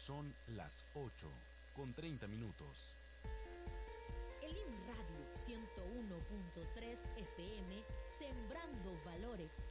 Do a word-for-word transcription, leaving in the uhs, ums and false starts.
Son las ocho con treinta minutos. El I M Radio ciento uno punto tres F M, sembrando valores.